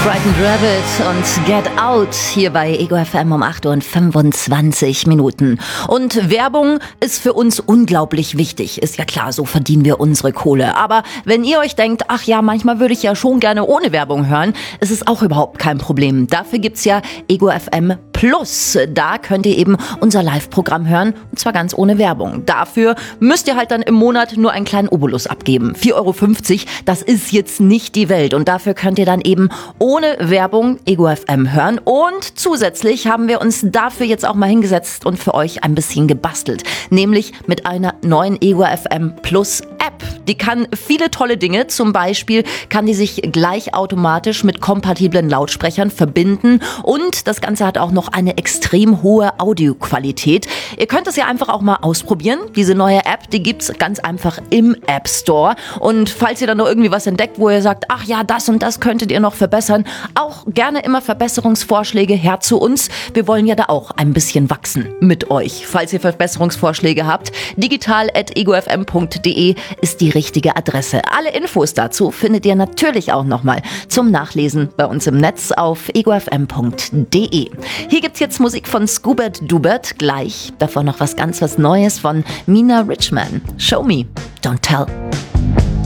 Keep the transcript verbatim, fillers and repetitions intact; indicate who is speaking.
Speaker 1: Frightened Rabbit und Get Out hier bei Ego F M um acht Uhr und fünfundzwanzig Minuten. Und Werbung ist für uns unglaublich wichtig. Ist ja klar, so verdienen wir unsere Kohle. Aber wenn ihr euch denkt, ach ja, manchmal würde ich ja schon gerne ohne Werbung hören, ist es auch überhaupt kein Problem. Dafür gibt's ja Ego F M Plus. Da könnt ihr eben unser Live-Programm hören, und zwar ganz ohne Werbung. Dafür müsst ihr halt dann im Monat nur einen kleinen Obolus abgeben. vier Euro fünfzig, das ist jetzt nicht die Welt. Und dafür könnt ihr dann eben ohne Werbung Ego F M hören. Und zusätzlich haben wir uns dafür jetzt auch mal hingesetzt und für euch ein bisschen gebastelt. Nämlich mit einer neuen Ego F M Plus App. Die kann viele tolle Dinge. Zum Beispiel kann die sich gleich automatisch mit kompatiblen Lautsprechern verbinden. Und das Ganze hat auch noch eine extrem hohe Audioqualität. Ihr könnt es ja einfach auch mal ausprobieren. Diese neue App, die gibt's ganz einfach im App Store. Und falls ihr dann noch irgendwie was entdeckt, wo ihr sagt, ach ja, das und das könntet ihr noch verbessern, auch gerne immer Verbesserungsvorschläge her zu uns. Wir wollen ja da auch ein bisschen wachsen mit euch. Falls ihr Verbesserungsvorschläge habt, digital at ego f m punkt d e ist die richtige Adresse. Alle Infos dazu findet ihr natürlich auch nochmal zum Nachlesen bei uns im Netz auf ego f m punkt d e. Hier gibt's jetzt Musik von Scoobert Dubert, gleich davor noch was ganz was Neues von Mina Richman. Show Me, Don't Tell.